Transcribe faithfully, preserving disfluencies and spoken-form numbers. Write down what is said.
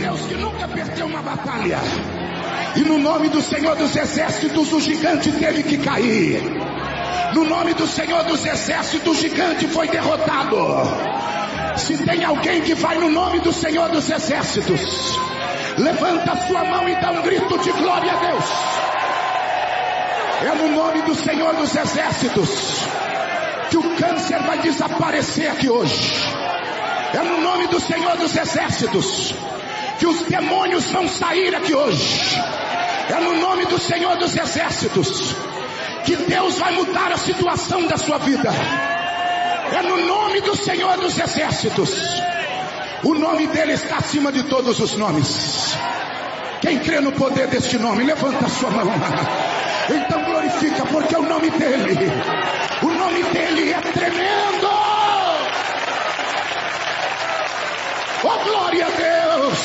Deus que nunca perdeu uma batalha. E no nome do Senhor dos Exércitos, o gigante teve que cair. No nome do Senhor dos Exércitos, o gigante foi derrotado. Se tem alguém que vai no nome do Senhor dos Exércitos, levanta a sua mão e dá um grito de glória a Deus. É no nome do Senhor dos Exércitos que o câncer vai desaparecer aqui hoje. É no nome do Senhor dos Exércitos que os demônios vão sair aqui hoje. É no nome do Senhor dos Exércitos que Deus vai mudar a situação da sua vida. É no nome do Senhor dos Exércitos. O nome dele está acima de todos os nomes. Quem crê no poder deste nome, levanta a sua mão. Então glorifica, porque o nome dele, o nome dele é tremendo. Oh, glória a Deus.